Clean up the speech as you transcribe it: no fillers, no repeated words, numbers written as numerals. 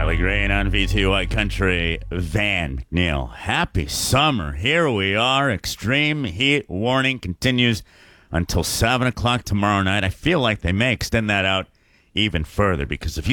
Kelly Green on VTY Country. Van McNeil. Happy summer. Here we are. Extreme heat warning continues until 7 o'clock tomorrow night. I feel like they may extend that out even further because if you